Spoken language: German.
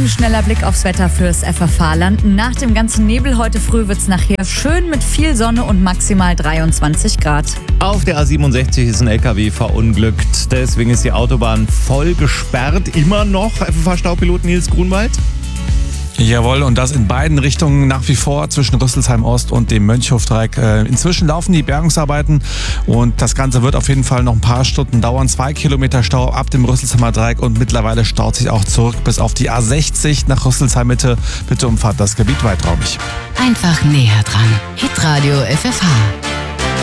ein schneller Blick aufs Wetter fürs FFH-Land. Nach dem ganzen Nebel heute früh wird es nachher schön mit viel Sonne und maximal 23 Grad. Auf der A67 ist ein LKW verunglückt. Deswegen ist die Autobahn voll gesperrt. Immer noch, FFH-Staupilot Nils Grunwald? Jawohl, und das in beiden Richtungen nach wie vor zwischen Rüsselsheim Ost und dem Mönchhofdreieck. Inzwischen laufen die Bergungsarbeiten und das Ganze wird auf jeden Fall noch ein paar Stunden dauern. 2 Kilometer Stau ab dem Rüsselsheimer Dreieck und mittlerweile staut sich auch zurück bis auf die A60 nach Rüsselsheim Mitte. Bitte umfahrt das Gebiet weiträumig. Einfach näher dran. Hitradio FFH.